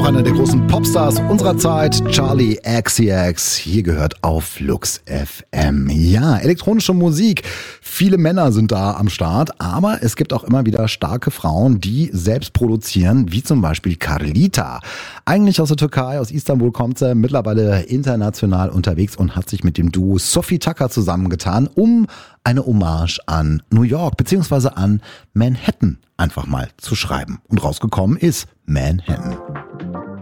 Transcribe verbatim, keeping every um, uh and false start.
einer der großen Popstars unserer Zeit, Charli X C X. Hier gehört auf Lux F M. Ja, elektronische Musik. Viele Männer sind da am Start, aber es gibt auch immer wieder starke Frauen, die selbst produzieren, wie zum Beispiel Carlita. Eigentlich aus der Türkei, aus Istanbul kommt sie, mittlerweile international unterwegs und hat sich mit dem Duo Sophie Tucker zusammengetan, um eine Hommage an New York bzw. an Manhattan einfach mal zu schreiben. Und rausgekommen ist Manhattan.